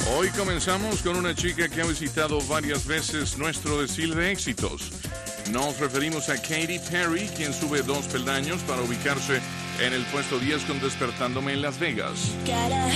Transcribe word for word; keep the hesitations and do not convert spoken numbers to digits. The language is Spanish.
Hoy comenzamos con una chica que ha visitado varias veces nuestro desfile de éxitos. Nos referimos a Katy Perry, quien sube dos peldaños para ubicarse en el puesto diez con Despertándome en Las Vegas.